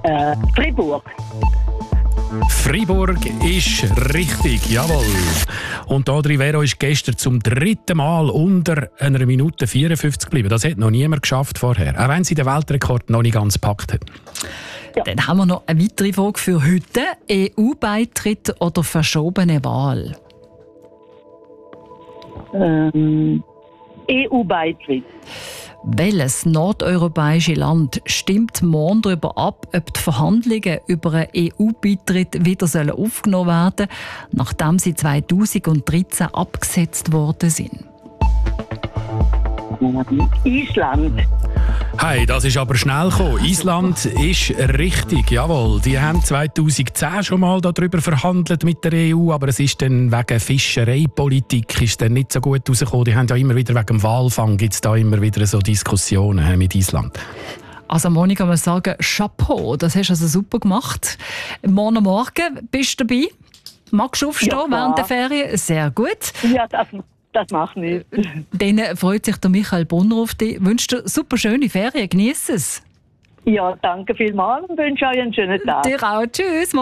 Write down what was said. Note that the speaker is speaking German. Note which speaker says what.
Speaker 1: Fribourg.
Speaker 2: Freiburg ist richtig, jawohl. Und Audrey Vero ist gestern zum 3. Mal unter 1 Minute 54 geblieben. Das hat noch niemand geschafft vorher, auch wenn sie den Weltrekord noch nicht ganz gepackt hat.
Speaker 3: Ja. Dann haben wir noch eine weitere Frage für heute. EU-Beitritt oder verschobene Wahl?
Speaker 1: EU-Beitritt.
Speaker 3: Welches nordeuropäische Land stimmt morgen darüber ab, ob die Verhandlungen über einen EU-Beitritt wieder aufgenommen werden sollen, nachdem sie 2013 abgesetzt worden sind?
Speaker 1: Island.
Speaker 2: Hey, das ist aber schnell gekommen. Island ist richtig, jawohl. Die haben 2010 schon mal darüber verhandelt mit der EU, aber es ist dann wegen Fischereipolitik ist dann nicht so gut rausgekommen. Die haben ja immer wieder wegen dem Walfang gibt's da immer wieder so Diskussionen mit Island.
Speaker 3: Also Monika, muss sagen, Chapeau, das hast du also super gemacht. Morgen bist du dabei? Magst du aufstehen während der Ferien? Sehr gut.
Speaker 1: Ja, das macht nichts.
Speaker 3: Dann freut sich der Michael Brunner auf dich. Ich wünsche dir super schöne Ferien. Genieß es.
Speaker 1: Ja, danke vielmals und wünsche euch einen schönen Tag.
Speaker 3: Dir auch. Tschüss.